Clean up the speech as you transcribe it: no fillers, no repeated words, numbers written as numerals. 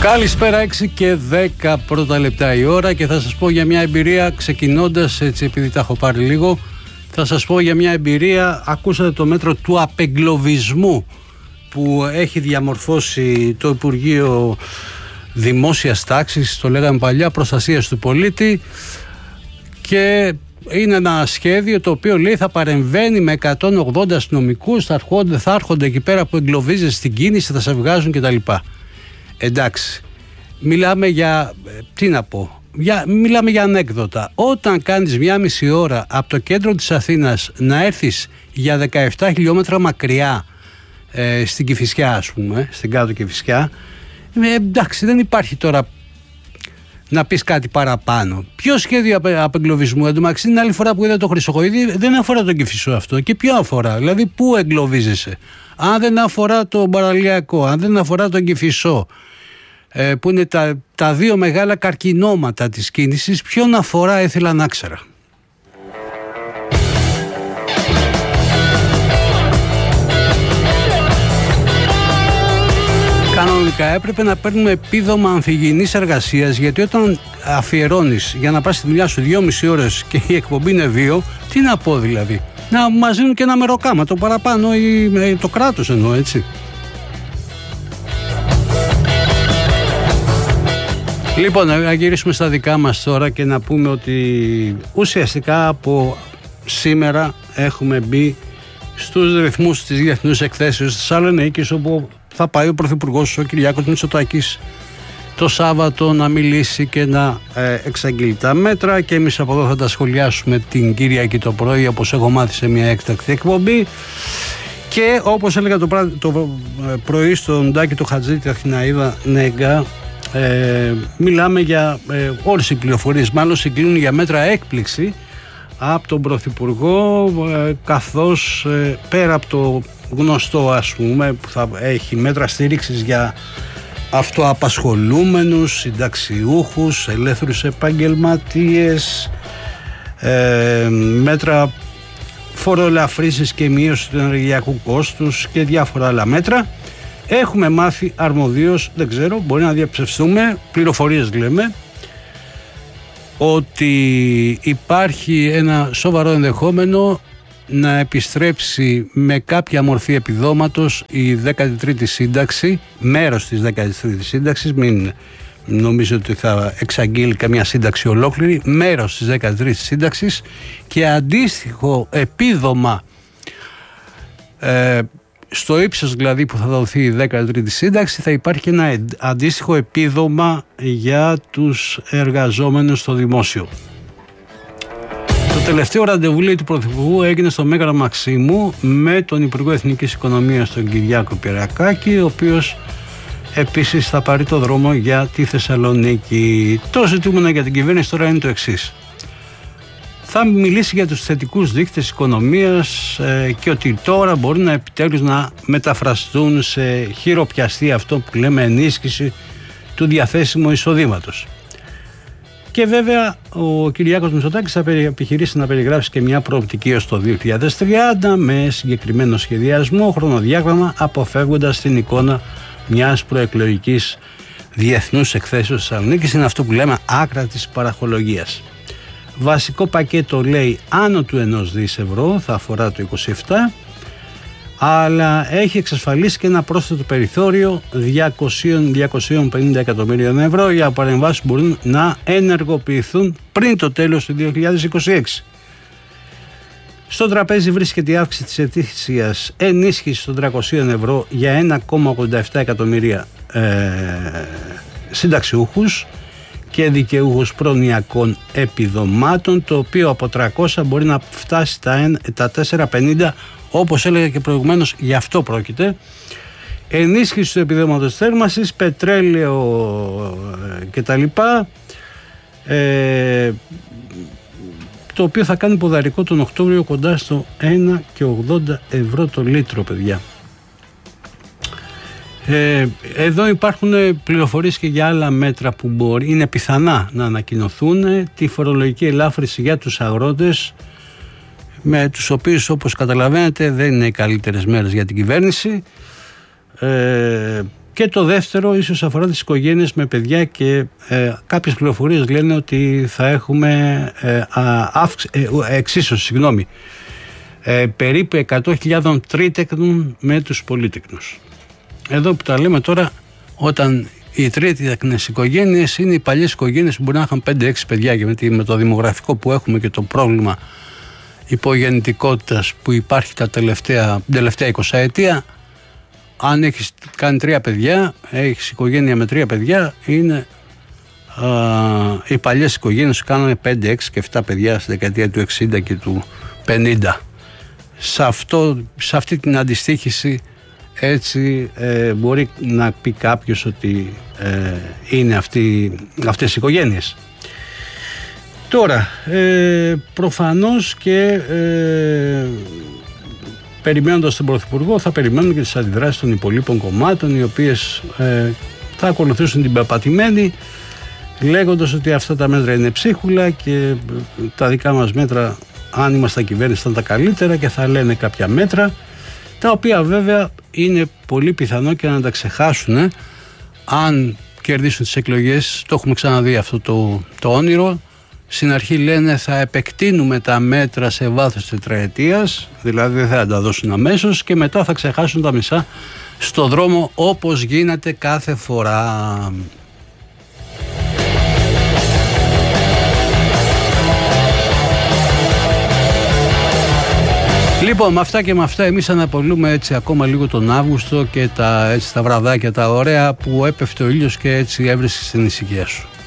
Καλησπέρα, 6 και 10 πρώτα λεπτά η ώρα και θα σας πω για μια εμπειρία ξεκινώντας, έτσι επειδή τα έχω πάρει λίγο, θα σας πω για μια εμπειρία. Ακούσατε το μέτρο του απεγκλωβισμού που έχει διαμορφώσει το Υπουργείο Δημόσιας Τάξης, το λέγαμε παλιά, Προστασίας του Πολίτη, και είναι ένα σχέδιο το οποίο λέει θα παρεμβαίνει με 180 αστυνομικούς, θα έρχονται εκεί πέρα που εγκλωβίζεις στην κίνηση, θα σε βγάζουν κτλ. Εντάξει, μιλάμε για, τι να πω, μιλάμε για ανέκδοτα. Όταν κάνεις μία μισή ώρα από το κέντρο της Αθήνας να έρθεις για 17 χιλιόμετρα μακριά στην Κηφισιά, ας πούμε, στην κάτω Κηφισιά, εντάξει, δεν υπάρχει τώρα να πεις κάτι παραπάνω. Ποιο σχέδιο απεγκλωβισμού? Εντωμεταξύ την άλλη φορά που είδα το Χρυσοχοΐδη δεν αφορά τον Κηφισό αυτό. Και ποιο αφορά? Δηλαδή πού εγκλωβίζεσαι? Αν δεν αφορά το παραλιακό, αν δεν αφορά τον Κηφισό, που είναι τα δύο μεγάλα καρκινώματα της κίνησης, ποιον αφορά ήθελα να ξέρα. Κανονικά έπρεπε να παίρνουμε επίδομα αμφιγεινής εργασίας, γιατί όταν αφιερώνεις για να πας στη δουλειά σου 2,5 ώρες και η εκπομπή είναι 2, τι να πω δηλαδή? Να μας δίνουν και ένα μεροκάμα το παραπάνω, ή το κράτος εννοώ, έτσι. Λοιπόν, να γυρίσουμε στα δικά μας τώρα και να πούμε ότι ουσιαστικά από σήμερα έχουμε μπει στους ρυθμούς της διεθνούς εκθέσεως της Θεσσαλονίκης, όπου θα πάει ο Πρωθυπουργός, ο Κυριάκος Μητσοτάκης, το Σάββατο να μιλήσει και να εξαγγείλει τα μέτρα, και εμείς από εδώ θα τα σχολιάσουμε την Κυριακή το πρωί, όπως έχω μάθει σε μια έκτακτη εκπομπή. Και όπως έλεγα το πρωί στον Τάκη το Χατζήτη, Αθηναίδα Νέγκα, μιλάμε για όλες οι πληροφορίες μάλλον συγκλίνουν για μέτρα έκπληξη από τον Πρωθυπουργό, καθώς πέρα από το γνωστό, ας πούμε, που θα έχει μέτρα στήριξης για αυτοαπασχολούμενους, συνταξιούχους, ελεύθερους επαγγελματίες, μέτρα φοροελαφρύνσης και μείωση του ενεργειακού κόστους και διάφορα άλλα μέτρα, έχουμε μάθει αρμοδίως, δεν ξέρω, μπορεί να διαψευστούμε, πληροφορίες λέμε, ότι υπάρχει ένα σοβαρό ενδεχόμενο να επιστρέψει με κάποια μορφή επιδόματος η 13η σύνταξη, μέρος της 13ης σύνταξης, μην νομίζω ότι θα εξαγγείλει καμία σύνταξη ολόκληρη, μέρος της 13ης σύνταξης, και αντίστοιχο επίδομα στο ύψος δηλαδή που θα δοθεί η 13η σύνταξη, θα υπάρχει ένα αντίστοιχο επίδομα για τους εργαζόμενους στο δημόσιο. Το τελευταίο ραντεβού, λέει, του Πρωθυπουργού έγινε στο Μέγαρο Μαξίμου με τον Υπουργό Εθνικής Οικονομίας, τον Κυριάκο Πυρακάκη, ο οποίος επίσης θα πάρει το δρόμο για τη Θεσσαλονίκη. Το ζητούμενο για την κυβέρνηση τώρα είναι το εξής. Θα μιλήσει για τους θετικούς δείκτες οικονομίας και ότι τώρα μπορούν να επιτέλους να μεταφραστούν σε χειροπιαστή αυτό που λέμε ενίσχυση του διαθέσιμου εισοδήματος. Και βέβαια ο Κυριάκος Μητσοτάκης θα επιχειρήσει να περιγράψει και μια προοπτική ως το 2030 με συγκεκριμένο σχεδιασμό, χρονοδιάγραμμα, αποφεύγοντας την εικόνα μιας προεκλογικής διεθνούς εκθέσεως της Θεσσαλονίκης. Είναι αυτό που λέμε άκρα της παραχολογίας. Βασικό πακέτο, λέει, άνω του 1 δις ευρώ, θα αφορά το 27, αλλά έχει εξασφαλίσει και ένα πρόσθετο περιθώριο 200-250 εκατομμύριων ευρώ για παρεμβάσεις που μπορούν να ενεργοποιηθούν πριν το τέλος του 2026. Στο τραπέζι βρίσκεται η αύξηση της ετήσιας ενίσχυσης των 300 ευρώ για 1,87 εκατομμύρια συνταξιούχους και δικαιούχους προνοιακών επιδομάτων, το οποίο από 300 μπορεί να φτάσει τα 450, όπως έλεγα και προηγουμένως, γι' αυτό πρόκειται. Ενίσχυση του επιδόματος θέρμανσης, πετρέλαιο κτλ, το οποίο θα κάνει ποδαρικό τον Οκτώβριο κοντά στο 1,80 ευρώ το λίτρο, παιδιά. Εδώ υπάρχουν πληροφορίες και για άλλα μέτρα που είναι πιθανά να ανακοινωθούν. Τη φορολογική ελάφρυνση για τους αγρότες, με τους οποίους, όπως καταλαβαίνετε, δεν είναι οι καλύτερες μέρες για την κυβέρνηση. Και το δεύτερο ίσως αφορά τις οικογένειες με παιδιά και κάποιες πληροφορίες λένε ότι θα έχουμε εξίσωση, περίπου 100.000 τρίτεκνων με τους πολύτεκνους. Εδώ που τα λέμε τώρα, όταν οι τρίτεκνες οικογένειες είναι οι παλιές οικογένειες που μπορεί να είχαν 5-6 παιδιά, γιατί με το δημογραφικό που έχουμε και το πρόβλημα υπογεννητικότητας που υπάρχει την τελευταία 20 ετία, αν έχεις κάνει 3 παιδιά, έχεις οικογένεια με 3 παιδιά, είναι οι παλιές οικογένειες που κάνανε 5, 6 και 7 παιδιά στη δεκαετία του 60 και του 50. Σε αυτή την αντιστοίχηση έτσι μπορεί να πει κάποιος ότι είναι αυτές οι οικογένειες. Τώρα, προφανώς και περιμένοντας τον Πρωθυπουργό θα περιμένουν και τις αντιδράσεις των υπολείπων κομμάτων, οι οποίες θα ακολουθήσουν την πεπατημένη, λέγοντας ότι αυτά τα μέτρα είναι ψίχουλα και τα δικά μας μέτρα, αν είμαστε κυβέρνηση, ήταν τα καλύτερα, και θα λένε κάποια μέτρα τα οποία βέβαια είναι πολύ πιθανό και να τα ξεχάσουν αν κερδίσουν τις εκλογές. Το έχουμε ξαναδεί αυτό το όνειρο. Στην αρχή λένε θα επεκτείνουμε τα μέτρα σε βάθος τετραετίας, δηλαδή δεν θα τα δώσουν αμέσως, και μετά θα ξεχάσουν τα μισά στο δρόμο, όπως γίνεται κάθε φορά. Λοιπόν, με αυτά και με αυτά εμείς αναπολούμε έτσι ακόμα λίγο τον Αύγουστο και τα βραδάκια τα ωραία που έπεφτε ο ήλιος και έτσι έβρισκες την ησυχία σου.